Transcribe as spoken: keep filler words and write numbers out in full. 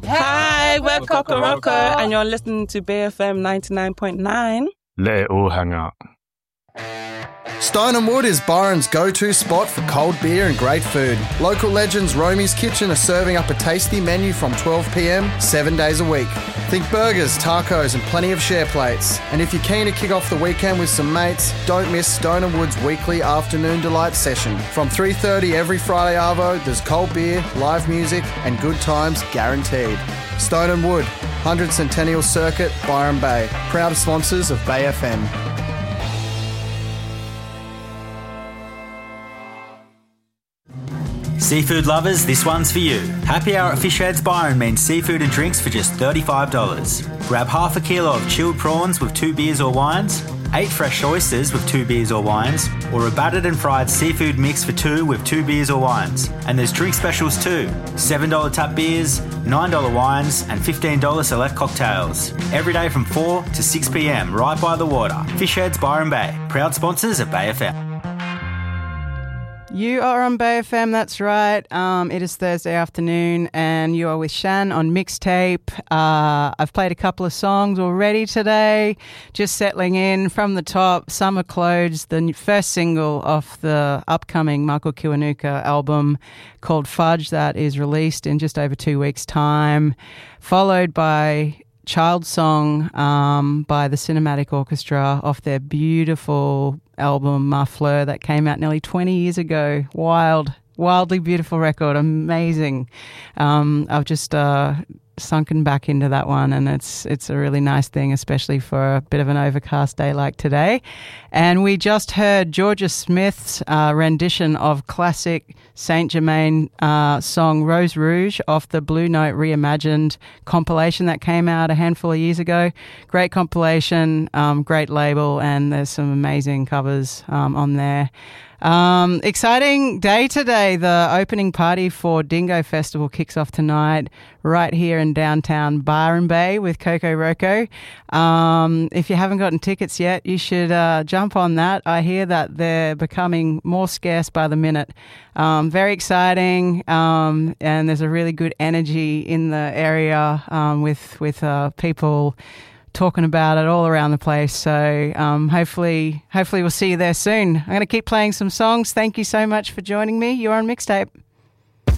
Hi, we're Kokoroko, and you're listening to B F M ninety-nine point nine. Let it all hang out. Stone and Wood is Byron's go-to spot for cold beer and great food. Local legends Romy's Kitchen are serving up a tasty menu from twelve p.m, seven days a week. Think burgers, tacos and plenty of share plates. And if you're keen to kick off the weekend with some mates, don't miss Stone and Wood's weekly afternoon delight session. From three thirty every Friday arvo, there's cold beer, live music and good times guaranteed. Stone and Wood, one hundred Centennial Circuit, Byron Bay. Proud sponsors of Bay F M. Seafood lovers, this one's for you. Happy Hour at Fish Heads Byron means seafood and drinks for just thirty-five dollars. Grab half a kilo of chilled prawns with two beers or wines, eight fresh oysters with two beers or wines, or a battered and fried seafood mix for two with two beers or wines. And there's drink specials too. seven dollars tap beers, nine dollars wines and fifteen dollars select cocktails. Every day from four to six p.m, right by the water. Fish Heads Byron Bay, proud sponsors of Bay F M. You are on Bay F M, that's right. Um, it is Thursday afternoon and you are with Shan on Mixtape. Uh, I've played a couple of songs already today. Just settling in from the top, Summer Clothes, the first single off the upcoming Michael Kiwanuka album called Fudge that is released in just over two weeks' time, followed by Child Song um, by the Cinematic Orchestra off their beautiful album Muffler that came out nearly twenty years ago. Wild, wildly beautiful record, amazing. Um, I've just uh, sunken back into that one and it's it's a really nice thing, especially for a bit of an overcast day like today. And we just heard Georgia Smith's uh, rendition of classic Saint Germain uh, song Rose Rouge off the Blue Note Reimagined compilation that came out a handful of years ago. Great compilation, um, great label, and there's some amazing covers um, on there. Um, exciting day today. The opening party for Dingo Festival kicks off tonight right here in downtown Byron Bay with Coco Roco. Um, if you haven't gotten tickets yet, you should uh, jump on that. I hear that they're becoming more scarce by the minute. Um, very exciting, um, and there's a really good energy in the area um, with, with uh, people talking about it all around the place. So um, hopefully, hopefully we'll see you there soon. I'm going to keep playing some songs. Thank you so much for joining me. You're on Mixtape.